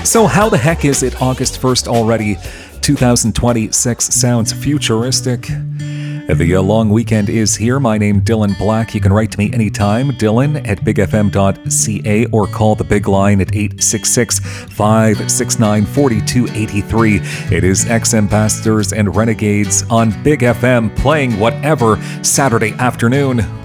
So how the heck is it August 1st already? 2026 sounds futuristic. The long weekend is here. My name Dylan Black. You can write to me anytime, Dylan at bigfm.ca, or call the big line at 866-569-4283. It is ex-ambassadors and renegades on Big FM playing whatever Saturday afternoon.